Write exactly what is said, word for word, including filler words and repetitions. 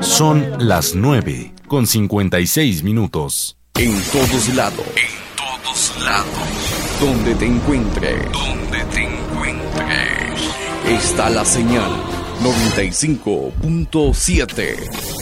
Son las nueve con cincuenta y seis minutos. En todos lados. En todos lados. Donde te encuentres. Donde te encuentres. Está la señal noventa y cinco punto siete.